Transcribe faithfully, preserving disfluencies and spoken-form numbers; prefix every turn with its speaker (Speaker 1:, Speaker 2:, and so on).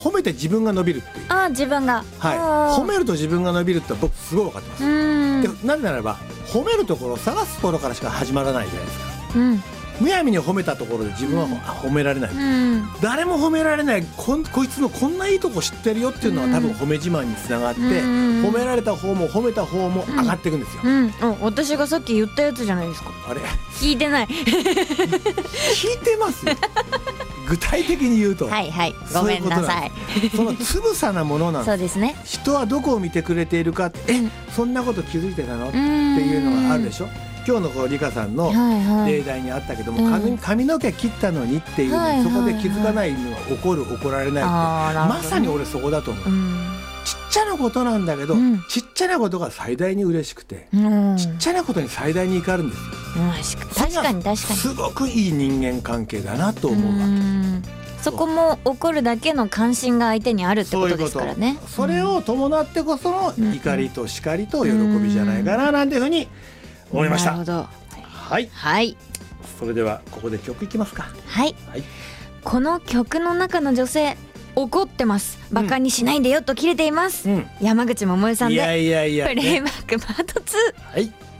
Speaker 1: 褒めて自分が伸びるっていう。
Speaker 2: あ、自分が、
Speaker 1: はい、褒めると自分が伸びるって僕すごい分かってます。
Speaker 2: うん
Speaker 1: でなぜならば褒めるところを探すところからしか始まらないじゃないですか。
Speaker 2: うん
Speaker 1: むやみに褒めたところで自分は褒められない、
Speaker 2: うん、
Speaker 1: 誰も褒められない こ, こいつのこんないいとこ知ってるよっていうのは多分褒め自慢につながって、うん、褒められた方も褒めた方も上がっていくんですよ、
Speaker 2: うんうん、私がさっき言ったやつじゃないですか。
Speaker 1: あれ
Speaker 2: 聞いてない
Speaker 1: 聞いてますよ具体的に言うと
Speaker 2: はいはい、ごめんなさい。
Speaker 1: そのつぶさなものなんです。
Speaker 2: そうですね。
Speaker 1: 人はどこを見てくれているかって、うん、えそんなこと気づいてたのっていうのがあるでしょ。今日のこうリカさんの例題にあったけども、はいはい、髪, 髪の毛切ったのにっていう、はいはいはい、そこで気づかないのは怒る怒られないって、まさに俺そこだと思う、うん、ちっちゃなことなんだけど、うん、ちっちゃなことが最大に嬉しくて、うん、ちっちゃなことに最大に怒るんですよ、
Speaker 2: うん、確かに確かに
Speaker 1: すごくいい人間関係だなと思うわけ。
Speaker 2: うんそこも怒るだけの関心が相手にあるってことですからね。
Speaker 1: そういうこと、それを伴ってこその怒りと叱りと喜びじゃないかななんていうふうに思いました。
Speaker 2: なるほど。
Speaker 1: はい、
Speaker 2: はい、
Speaker 1: それではここで曲いきますか。
Speaker 2: はい、はい、この曲の中の女性怒ってます、バカにしないでよと切れています、うん、山口百恵さんで
Speaker 1: いやいやいや、
Speaker 2: プレイバックパートツー。
Speaker 1: はい。